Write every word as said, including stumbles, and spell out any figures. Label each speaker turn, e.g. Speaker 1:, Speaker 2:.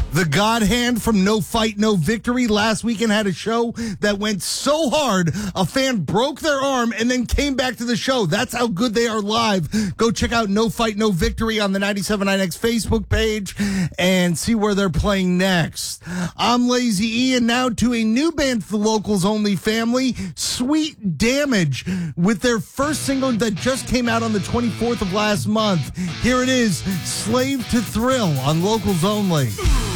Speaker 1: The God Hand from No Fight, No Victory last weekend had a show that went so hard, a fan broke their arm and then came back to the show. That's how good they are live. Go check out No Fight, No Victory on the ninety-seven point nine X Facebook page and see where they're playing next. I'm Lazy E, and now to a new band for the Locals Only family, Sweet Damage, with their first single that just came out on the twenty-fourth of last month. Here it is, Slave to Thrill on Locals Only.